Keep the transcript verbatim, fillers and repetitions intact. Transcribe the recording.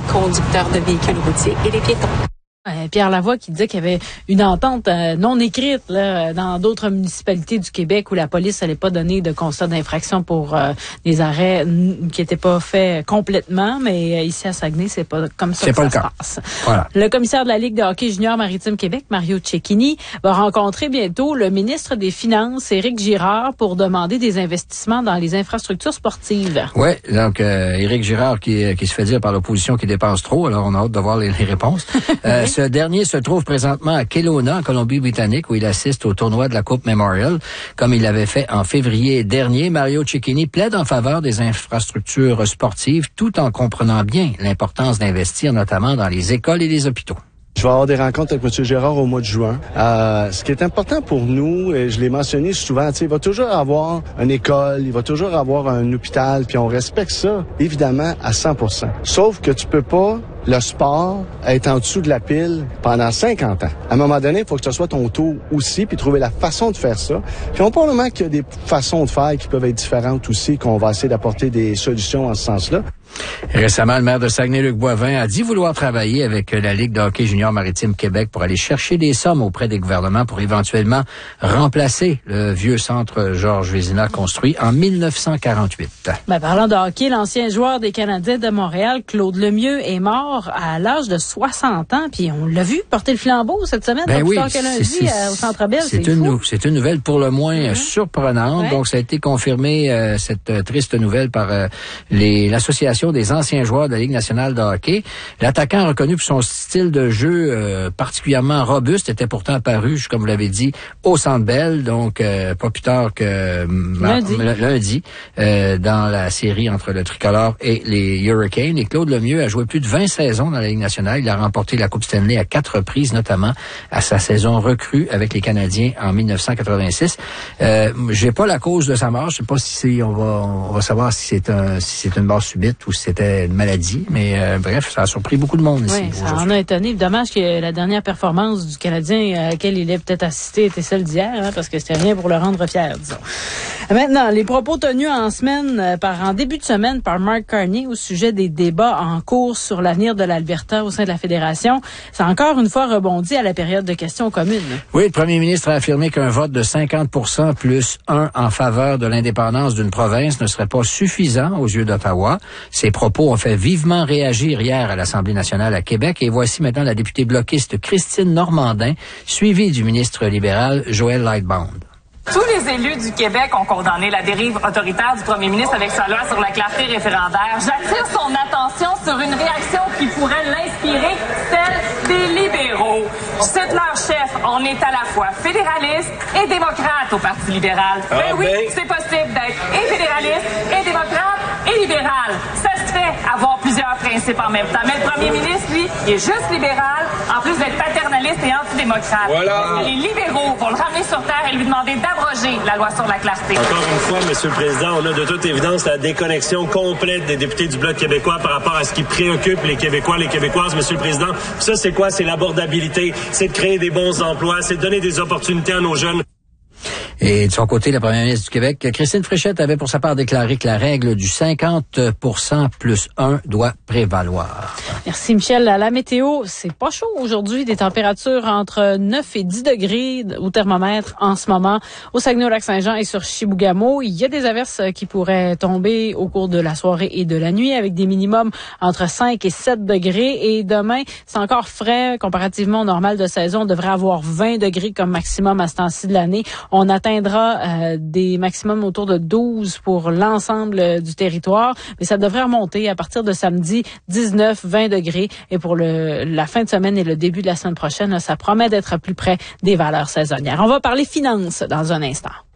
conducteurs de véhicules routiers et les piétons. Euh, Pierre Lavoie qui disait qu'il y avait une entente euh, non écrite là, dans d'autres municipalités du Québec où la police n'allait pas donner de constat d'infraction pour euh, des arrêts n- qui n'étaient pas faits complètement, mais euh, ici à Saguenay, c'est pas comme ça c'est que pas ça le se cas. passe. Voilà. Le commissaire de la Ligue de hockey junior Maritime Québec, Mario Cecchini, va rencontrer bientôt le ministre des Finances, Éric Girard, pour demander des investissements dans les infrastructures sportives. Oui, donc euh, Éric Girard qui, qui se fait dire par l'opposition qu'il dépense trop, alors on a hâte de voir les, les réponses. Euh, Ce dernier se trouve présentement à Kelowna, en Colombie-Britannique, où il assiste au tournoi de la Coupe Memorial. Comme il l'avait fait en février dernier, Mario Cecchini plaide en faveur des infrastructures sportives, tout en comprenant bien l'importance d'investir notamment dans les écoles et les hôpitaux. Je vais avoir des rencontres avec M. Gérard au mois de juin. Euh, ce qui est important pour nous, et je l'ai mentionné souvent, il va toujours avoir une école, il va toujours avoir un hôpital, puis on respecte ça, évidemment, à cent pour cent. Sauf que tu peux pas, le sport, être en dessous de la pile pendant cinquante ans. À un moment donné, il faut que ce soit ton tour aussi, puis trouver la façon de faire ça. Puis on parle qu'il y a des façons de faire qui peuvent être différentes aussi, qu'on va essayer d'apporter des solutions en ce sens-là. Récemment, le maire de Saguenay, Luc Boivin, a dit vouloir travailler avec la Ligue de hockey junior Maritime Québec pour aller chercher des sommes auprès des gouvernements pour éventuellement remplacer le vieux centre Georges Vézina construit en dix-neuf cent quarante-huit. Ben, parlant de hockey, l'ancien joueur des Canadiens de Montréal, Claude Lemieux, est mort à l'âge de soixante ans. Puis on l'a vu porter le flambeau cette semaine, ben plus oui, tard que lundi c'est, euh, au Centre Bell. C'est, c'est une, fou. c'est une nouvelle pour le moins mm-hmm. surprenante. Ouais. Donc, ça a été confirmé, euh, cette euh, triste nouvelle, par euh, les, l'Association des anciens joueurs de la Ligue nationale de hockey. L'attaquant, reconnu pour son style de jeu euh, particulièrement robuste, était pourtant apparu, comme vous l'avez dit, au Centre Bell, donc euh, pas plus tard que euh, lundi, ma, lundi euh, dans la série entre le Tricolore et les Hurricanes. Et Claude Lemieux a joué plus de vingt saisons dans la Ligue nationale. Il a remporté la Coupe Stanley à quatre reprises, notamment à sa saison recrue avec les Canadiens en dix-neuf cent quatre-vingt-six. Euh, j'ai pas la cause de sa mort. Je sais pas si c'est, on va, on va savoir si c'est un, si c'est une mort subite ou si c'était une maladie. Mais euh, bref, ça a surpris beaucoup de monde ici. Oui, ça en a étonné. Dommage que la dernière performance du Canadien à laquelle il est peut-être assisté était celle d'hier, hein, parce que c'était rien pour le rendre fier, disons. Maintenant, les propos tenus en semaine, par en début de semaine par Mark Carney au sujet des débats en cours sur l'avenir de l'Alberta au sein de la Fédération, ça a encore une fois rebondi à la période de questions communes. Oui, le premier ministre a affirmé qu'un vote de cinquante pour cent plus un en faveur de l'indépendance d'une province ne serait pas suffisant aux yeux d'Ottawa. Ces propos ont fait vivement réagir hier à l'Assemblée nationale à Québec et voici maintenant la députée bloquiste Christine Normandin, suivie du ministre libéral Joël Lightbound. Tous les élus du Québec ont condamné la dérive autoritaire du premier ministre avec sa loi sur la clarté référendaire. J'attire son attention sur une réaction qui pourrait l'inspirer, celle des libéraux. Je cite leur chef, on est à la fois fédéraliste et démocrate au Parti libéral. Ah ben oui, ben... c'est possible d'être et fédéraliste, et démocrate, et libéral. Ça se fait avoir plusieurs principes en même temps. Mais le premier ministre, lui, il est juste libéral, en plus d'être paternaliste et antidémocrate. Voilà. Les libéraux vont le ramener sur terre et lui demander d'abroger la loi sur la clarté. Encore une fois, Monsieur le Président, on a de toute évidence la déconnexion complète des députés du Bloc québécois par rapport à ce qui préoccupe les Québécois, les Québécoises, Monsieur le Président. Ça, c'est quoi? C'est l'abordabilité, c'est de créer des bons emplois, c'est de donner des opportunités à nos jeunes. Et de son côté, la première ministre du Québec, Christine Fréchette, avait pour sa part déclaré que la règle du cinquante pour cent plus un doit prévaloir. Merci Michel. À la météo, c'est pas chaud aujourd'hui. Des températures entre neuf et dix degrés au thermomètre en ce moment au Saguenay-Lac-Saint-Jean et sur Chibougamau. Il y a des averses qui pourraient tomber au cours de la soirée et de la nuit avec des minimums entre cinq et sept degrés. Et demain, c'est encore frais comparativement au normal de saison. On devrait avoir vingt degrés comme maximum à ce temps-ci de l'année. On atteindra euh, des maximums autour de douze pour l'ensemble du territoire. Mais ça devrait remonter à partir de samedi, dix-neuf, vingt degrés. Et pour le, la fin de semaine et le début de la semaine prochaine, là, ça promet d'être plus près des valeurs saisonnières. On va parler finances dans un instant.